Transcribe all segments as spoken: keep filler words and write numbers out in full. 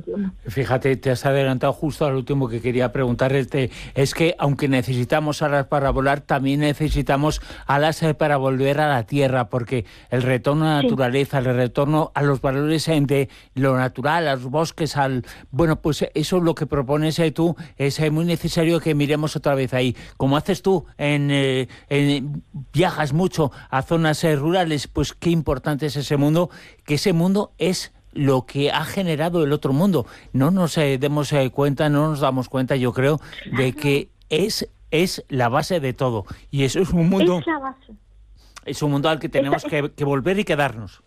veintiuno. Fíjate, te has adelantado justo al último que quería preguntarte. Es que aunque necesitamos alas para volar, también necesitamos alas para volver a la tierra, porque el retorno a la naturaleza, sí. el retorno a los valores de lo natural, a los bosques, al bueno, pues eso es lo que propones tú, es muy necesario que miremos otra vez ahí. Como haces tú, en, eh, en viajas mucho a zonas eh, rurales, pues qué importante es ese mundo, que ese mundo es lo que ha generado el otro mundo. No nos eh, demos eh, cuenta, no nos damos cuenta, yo creo, de que es, es la base de todo. Y eso es un mundo... Es la base. Es un mundo al que tenemos es, que, que volver y quedarnos.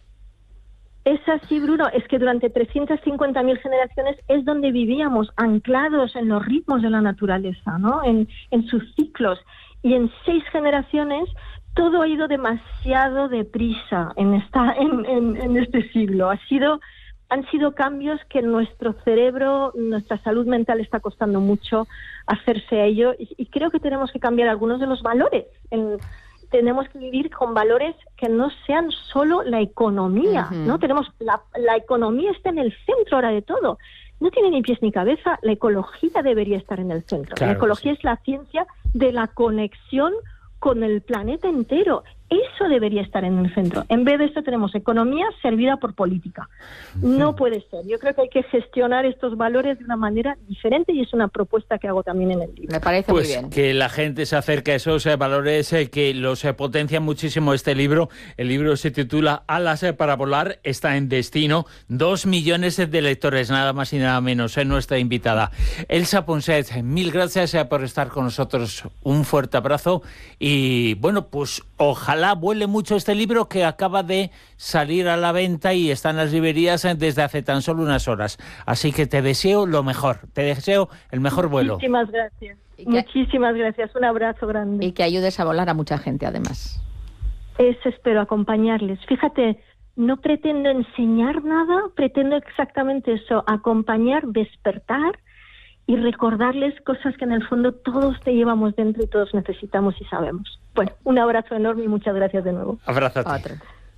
Es así, Bruno. Es que durante trescientas cincuenta mil generaciones es donde vivíamos, anclados en los ritmos de la naturaleza, ¿no? En, en sus ciclos. Y en seis generaciones todo ha ido demasiado deprisa en esta en, en, en este siglo. Ha sido han sido cambios que nuestro cerebro, nuestra salud mental está costando mucho hacerse a ello, y, y creo que tenemos que cambiar algunos de los valores. En, tenemos que vivir con valores que no sean solo la economía, uh-huh. ¿no? Tenemos la, la economía está en el centro ahora de todo. No tiene ni pies ni cabeza. La ecología debería estar en el centro. Claro, la ecología sí. es la ciencia de la conexión con el planeta entero. Eso debería estar en el centro. En vez de esto tenemos economía servida por política. No puede ser. Yo creo que hay que gestionar estos valores de una manera diferente, y es una propuesta que hago también en el libro. Me parece pues muy bien. Que la gente se acerque a esos eh, valores eh, que los eh, potencian muchísimo este libro. El libro se titula Alas eh, para volar, está en Destino. Dos millones de lectores, nada más y nada menos, es eh, nuestra invitada. Elsa Ponset, mil gracias eh, por estar con nosotros. Un fuerte abrazo y bueno, pues ojalá vuele mucho este libro, que acaba de salir a la venta y está en las librerías desde hace tan solo unas horas. Así que te deseo lo mejor, te deseo el mejor vuelo. Muchísimas gracias. Que, Muchísimas gracias, un abrazo grande. Y que ayudes a volar a mucha gente, además. Eso espero, acompañarles. Fíjate, no pretendo enseñar nada, pretendo exactamente eso, acompañar, despertar y recordarles cosas que en el fondo todos te llevamos dentro y todos necesitamos y sabemos. Bueno, un abrazo enorme y muchas gracias de nuevo. Abrázate.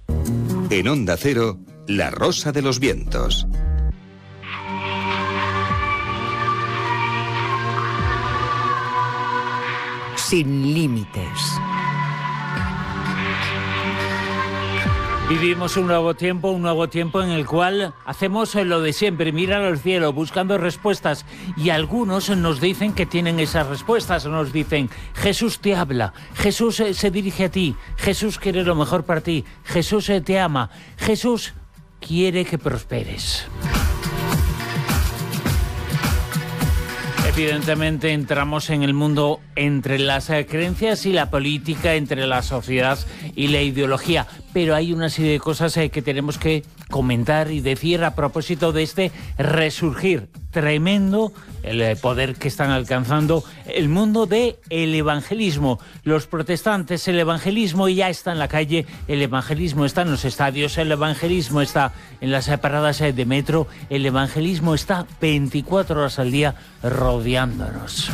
En Onda Cero, La Rosa de los Vientos. Sin límites. Vivimos un nuevo tiempo, un nuevo tiempo en el cual hacemos lo de siempre, mirar al cielo buscando respuestas, y algunos nos dicen que tienen esas respuestas, nos dicen, Jesús te habla, Jesús se dirige a ti, Jesús quiere lo mejor para ti, Jesús te ama, Jesús quiere que prosperes. Evidentemente entramos en el mundo entre las creencias y la política, entre la sociedad y la ideología, pero hay una serie de cosas que tenemos que comentar y decir a propósito de este resurgir tremendo, el poder que están alcanzando el mundo del evangelismo. Los protestantes, el evangelismo ya está en la calle, el evangelismo está en los estadios, el evangelismo está en las paradas de metro, el evangelismo está veinticuatro horas al día rodeándonos.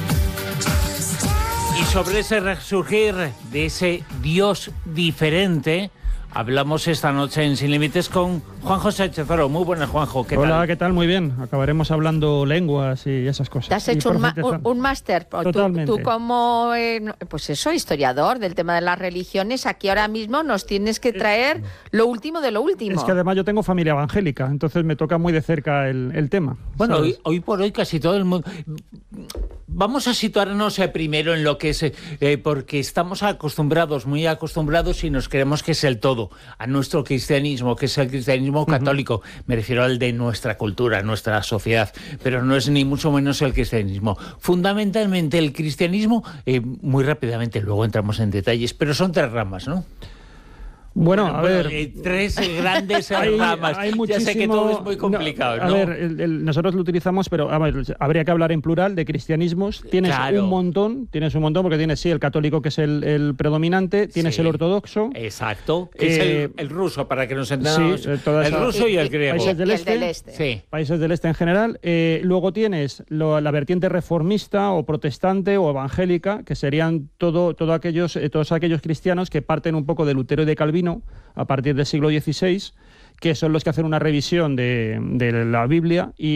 Y sobre ese resurgir de ese Dios diferente, hablamos esta noche en Sin Límites con Juan José Chezoro. Muy buenas, Juanjo. ¿Qué Hola, tal? ¿qué tal? Muy bien. Acabaremos hablando lenguas y esas cosas. ¿Te has hecho un, ma- un, un máster? Totalmente. Tú, tú como, eh, pues eso, historiador del tema de las religiones, aquí ahora mismo nos tienes que traer lo último de lo último. Es que además yo tengo familia evangélica, entonces me toca muy de cerca el, el tema. Bueno, ¿sabes? hoy, hoy por hoy casi todo el mundo... Vamos a situarnos eh, primero en lo que es, eh, porque estamos acostumbrados, muy acostumbrados, y nos creemos que es el todo, a nuestro cristianismo, que es el cristianismo católico. Uh-huh. Me refiero al de nuestra cultura, nuestra sociedad, pero no es ni mucho menos el cristianismo. Fundamentalmente el cristianismo, eh, muy rápidamente, luego entramos en detalles, pero son tres ramas, ¿no? Bueno, bueno, a bueno, ver... Eh, tres grandes hay, ramas. Hay ya sé que todo es muy complicado, no, a ¿no? ver, el, el, nosotros lo utilizamos, pero a ver, habría que hablar en plural de cristianismos. Tienes claro. un montón, tienes un montón, porque tienes, sí, el católico, que es el, el predominante, tienes sí. el ortodoxo. Exacto, que eh, es el, el ruso, para que nos entendamos. Sí, toda el esa, ruso y el griego. Países del este. El del este. Sí. Países del este en general. Eh, luego tienes lo, la vertiente reformista o protestante o evangélica, que serían todo, todo aquellos, eh, todos aquellos cristianos que parten un poco de Lutero y de Calvino, a partir del siglo dieciséis, que son los que hacen una revisión de, de la Biblia y